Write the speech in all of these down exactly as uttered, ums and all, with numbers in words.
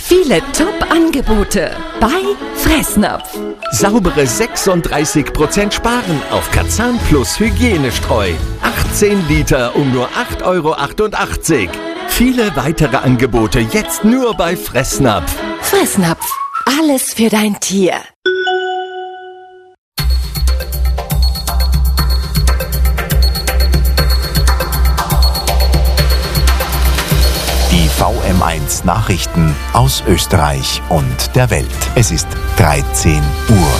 Viele Top-Angebote bei Fressnapf. Saubere sechsunddreißig Prozent sparen auf Kazan Plus Hygienestreu. achtzehn Liter um nur acht Euro achtundachtzig. Viele weitere Angebote jetzt nur bei Fressnapf. Fressnapf, alles für dein Tier. Die V M eins Nachrichten aus Österreich und der Welt. Es ist dreizehn Uhr.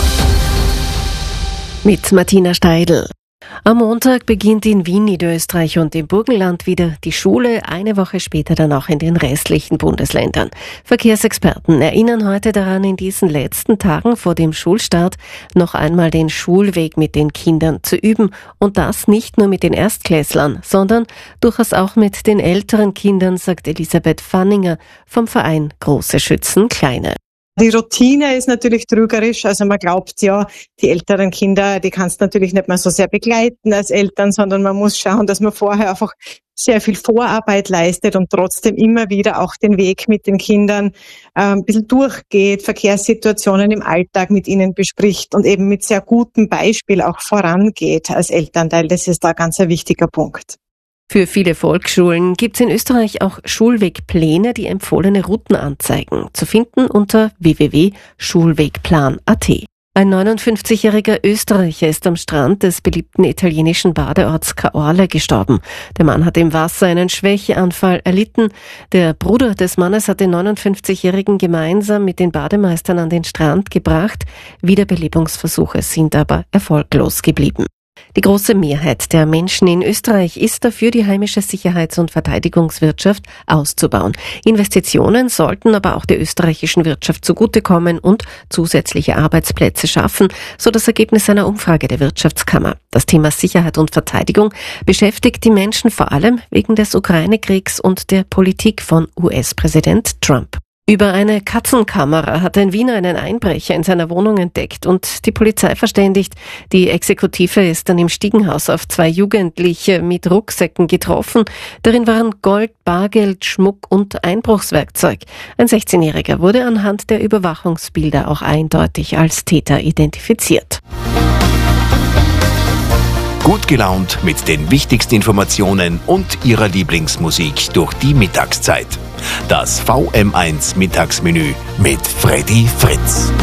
Mit Martina Steidl. Am Montag beginnt in Wien, Niederösterreich und im Burgenland wieder die Schule, eine Woche später dann auch in den restlichen Bundesländern. Verkehrsexperten erinnern heute daran, in diesen letzten Tagen vor dem Schulstart noch einmal den Schulweg mit den Kindern zu üben. Und das nicht nur mit den Erstklässlern, sondern durchaus auch mit den älteren Kindern, sagt Elisabeth Fanninger vom Verein Große Schützen Kleine. Die Routine ist natürlich trügerisch, also man glaubt ja, die älteren Kinder, die kannst natürlich nicht mehr so sehr begleiten als Eltern, sondern man muss schauen, dass man vorher einfach sehr viel Vorarbeit leistet und trotzdem immer wieder auch den Weg mit den Kindern äh, ein bisschen durchgeht, Verkehrssituationen im Alltag mit ihnen bespricht und eben mit sehr gutem Beispiel auch vorangeht als Elternteil. Das ist da ganz ein wichtiger Punkt. Für viele Volksschulen gibt es in Österreich auch Schulwegpläne, die empfohlene Routen anzeigen. Zu finden unter w w w punkt schulwegplan punkt a t. Ein neunundfünfzigjähriger Österreicher ist am Strand des beliebten italienischen Badeorts Caorle gestorben. Der Mann hat im Wasser einen Schwächeanfall erlitten. Der Bruder des Mannes hat den neunundfünfzigjährigen gemeinsam mit den Bademeistern an den Strand gebracht. Wiederbelebungsversuche sind aber erfolglos geblieben. Die große Mehrheit der Menschen in Österreich ist dafür, die heimische Sicherheits- und Verteidigungswirtschaft auszubauen. Investitionen sollten aber auch der österreichischen Wirtschaft zugutekommen und zusätzliche Arbeitsplätze schaffen, so das Ergebnis einer Umfrage der Wirtschaftskammer. Das Thema Sicherheit und Verteidigung beschäftigt die Menschen vor allem wegen des Ukraine-Kriegs und der Politik von U S-Präsident Trump. Über eine Katzenkamera hat ein Wiener einen Einbrecher in seiner Wohnung entdeckt und die Polizei verständigt. Die Exekutive ist dann im Stiegenhaus auf zwei Jugendliche mit Rucksäcken getroffen. Darin waren Gold, Bargeld, Schmuck und Einbruchswerkzeug. Ein sechzehnjähriger wurde anhand der Überwachungsbilder auch eindeutig als Täter identifiziert. Gut gelaunt mit den wichtigsten Informationen und Ihrer Lieblingsmusik durch die Mittagszeit. Das V M eins Mittagsmenü mit Freddy Fritz.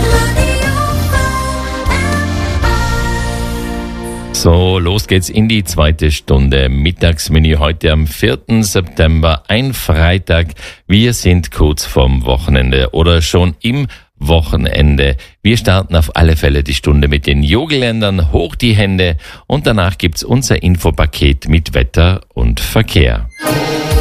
So, los geht's in die zweite Stunde. Mittagsmenü heute am vierten September, ein Freitag. Wir sind kurz vorm Wochenende oder schon im Wochenende. Wir starten auf alle Fälle die Stunde mit den Jogelländern, hoch die Hände und danach gibt's unser Infopaket mit Wetter und Verkehr.